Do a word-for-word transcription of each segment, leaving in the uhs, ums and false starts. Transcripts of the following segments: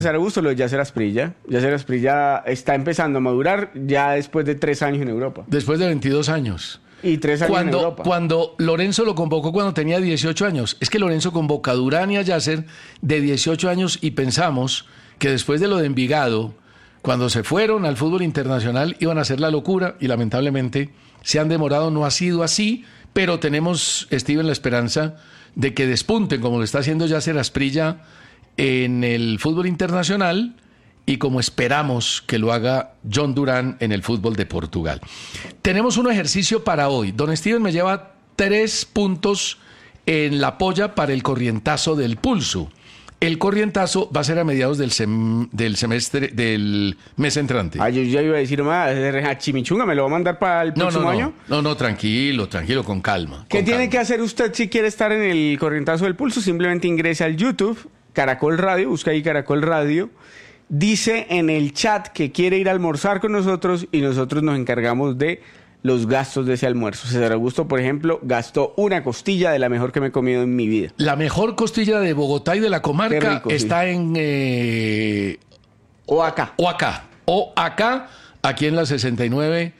César Augusto, lo de Yasser Asprilla. Yasser Asprilla está empezando a madurar ya después de tres años en Europa. Después de veintidós años. Y tres años cuando, en Europa. Cuando Lorenzo lo convocó cuando tenía dieciocho años. Es que Lorenzo convoca a Durán y a Yasser de dieciocho años y pensamos que después de lo de Envigado, cuando se fueron al fútbol internacional iban a hacer la locura y lamentablemente se han demorado. No ha sido así, pero tenemos, Steven, la esperanza de que despunten como lo está haciendo Yasser Asprilla en el fútbol internacional y como esperamos que lo haga John Durán en el fútbol de Portugal. Tenemos un ejercicio para hoy. Don Steven me lleva tres puntos en la polla para el corrientazo del pulso. El corrientazo va a ser a mediados del, sem del semestre, del mes entrante. Ah, yo ya iba a decir, más chimichunga, ¿me lo va a mandar para el próximo no, no, no. año? No, no, tranquilo, tranquilo, con calma. ¿Qué con tiene calma. que hacer usted si quiere estar en el corrientazo del pulso? Simplemente ingrese al YouTube, Caracol Radio, busca ahí Caracol Radio, dice en el chat que quiere ir a almorzar con nosotros y nosotros nos encargamos de los gastos de ese almuerzo. César Augusto, por ejemplo, gastó una costilla de la mejor que me he comido en mi vida. La mejor costilla de Bogotá y de la comarca rico, está sí. en... Eh... O acá. O acá. O acá, aquí en la sesenta y nueve,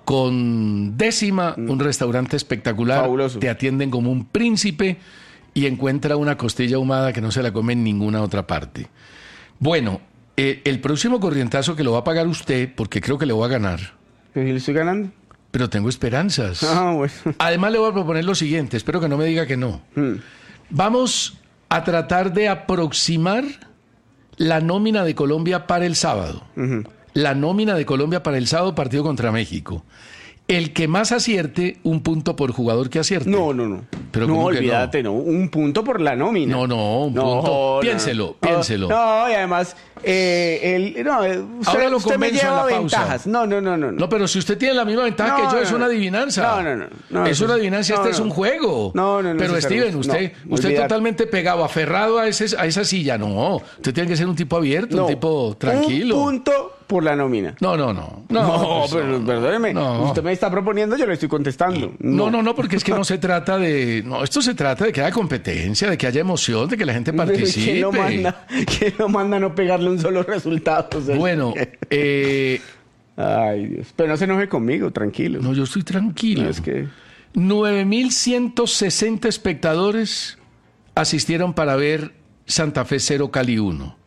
con décima, mm. un restaurante espectacular. Fabuloso. Te atienden como un príncipe y encuentra una costilla ahumada que no se la come en ninguna otra parte. Bueno, eh, el próximo corrientazo que lo va a pagar usted, porque creo que le voy a ganar. ¿Pero si le estoy ganando? Pero tengo esperanzas. Ah, bueno. Además le voy a proponer lo siguiente, espero que no me diga que no. Hmm. Vamos a tratar de aproximar la nómina de Colombia para el sábado. Uh-huh. La nómina de Colombia para el sábado, partido contra México. El que más acierte, un punto por jugador que acierte. No, no, no. Pero no, ¿cómo que olvídate, no? no. Un punto por la nómina. No, no, un no, punto. No, piénselo, no. piénselo. No, y además, eh, el, no, usted, Ahora lo usted me convenzo lleva en la pausa. ventajas. No, no, no, no, no. No, pero si usted tiene la misma ventaja no, que yo, no, es una adivinanza. No, no, no. no es una adivinanza, no, este no. es un juego. No, no, no. Pero César, Steven, usted, no, usted olvidar. totalmente pegado, aferrado a, ese, a esa silla. No, usted tiene que ser un tipo abierto, no, un tipo tranquilo. Un punto por la nómina. No, no, no. No, No, pues pero no. perdóneme. No. Usted me está proponiendo, yo le estoy contestando. No, no, no, porque es que no se trata de... No, esto se trata de que haya competencia, de que haya emoción, de que la gente participe. ¿Quién lo manda, ¿quién lo manda a no pegarle un solo resultado? O sea, bueno, eh... Ay, Dios. Pero no se enoje conmigo, tranquilo. No, yo estoy tranquilo. No, es que... nueve mil ciento sesenta espectadores asistieron para ver Santa Fe cero Cali uno.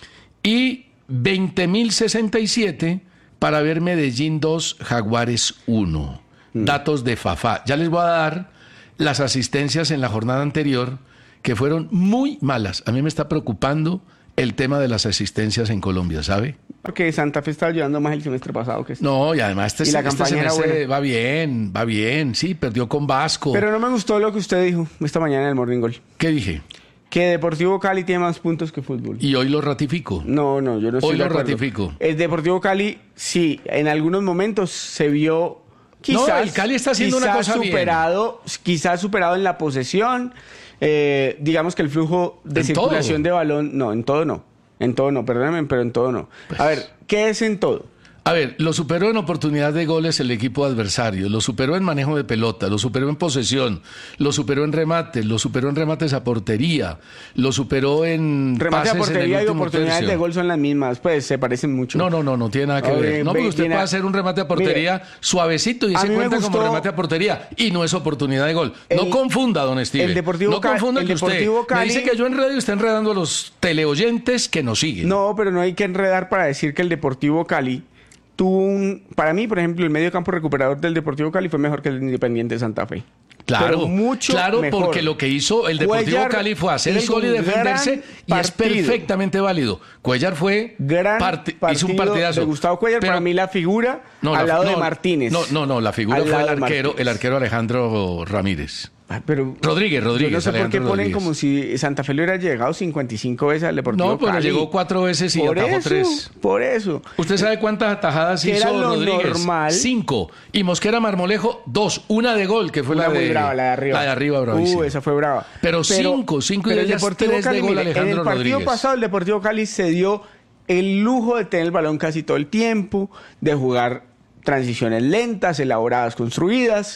Y veinte mil sesenta y siete para ver Medellín dos Jaguares uno. Mm. Datos de Fafá. Ya les voy a dar las asistencias en la jornada anterior, que fueron muy malas. A mí me está preocupando el tema de las asistencias en Colombia, ¿sabe? Porque Santa Fe está ayudando más el semestre pasado que este. No, y además este, y la este campaña era semestre buena. va bien, va bien. Sí, perdió con Vasco. Pero no me gustó lo que usted dijo esta mañana en el Morning Goal. ¿Qué dije? Que Deportivo Cali tiene más puntos que fútbol. Y hoy lo ratifico. No, no, yo no estoy Hoy de lo acuerdo. ratifico. El Deportivo Cali, sí, en algunos momentos se vio quizás... No, el Cali está haciendo una cosa superado, bien. Quizás superado en la posesión. Eh, digamos que el flujo de ¿En circulación todo? de balón... No, en todo no. En todo no, perdónenme, pero en todo no. Pues... A ver, ¿qué es en todo? A ver, lo superó en oportunidad de goles el equipo adversario, lo superó en manejo de pelota, lo superó en posesión, lo superó en remates, lo superó en remates a portería, lo superó en remate pases a portería en el y último oportunidades tercio. de gol son las mismas, pues se parecen mucho. No, no, no, no tiene nada que A ver. ver, No, porque usted tiene... puede hacer un remate a portería Mire, suavecito y a se mí me cuenta gustó... como remate a portería y no es oportunidad de gol. El... No confunda, don Steven. El Deportivo no Cali, confunda el que usted Deportivo Cali... me dice que yo enredo y está enredando a los teleoyentes que nos siguen. No, pero no hay que enredar para decir que el Deportivo Cali tuvo un... Para mí, por ejemplo, el medio campo recuperador del Deportivo Cali fue mejor que el Independiente de Santa Fe. Claro, pero mucho claro, mejor. Porque lo que hizo el Deportivo Cuellar Cali fue hacer el gol y defenderse y es perfectamente válido. Cuellar fue gran part- partido hizo un partidazo. de Gustavo Cuellar, pero, para mí la figura no, al la, lado no, de Martínez. No, no, no, la figura al fue el lado de arquero, Martínez. el arquero Alejandro Ramírez. Ah, pero Rodríguez, Rodríguez. Yo no sé Alejandro por qué ponen Rodríguez. como si Santa Fe le hubiera llegado cincuenta y cinco veces al Deportivo No, pero Cali. llegó cuatro veces y por atajó eso, tres. Por eso. ¿Usted sabe cuántas atajadas que hizo era lo Rodríguez? normal. Cinco. Y Mosquera Marmolejo, dos. Una de gol, que fue Una la de... muy brava, la de arriba. La de arriba, bravísima. Uh, esa fue brava. Pero, pero cinco, cinco y pero de el ellas Deportivo tres Cali, de gol mire, Alejandro en el partido Rodríguez. pasado el Deportivo Cali se dio el lujo de tener el balón casi todo el tiempo, de jugar transiciones lentas, elaboradas, construidas.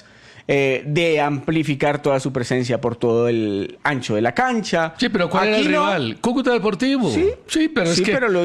eh, de amplificar toda su presencia por todo el ancho de la cancha. Sí, pero ¿cuál Aquí era el no. rival? Cúcuta Deportivo. Sí, sí pero es sí, que pero lo